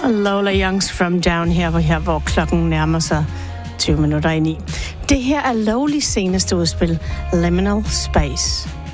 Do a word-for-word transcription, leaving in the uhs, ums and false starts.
Lola Youngs From Down her, hvor, her, hvor klokken nærmer sig tyve minutter ind i. Det her er Lowlys seneste udspil, Liminal Space.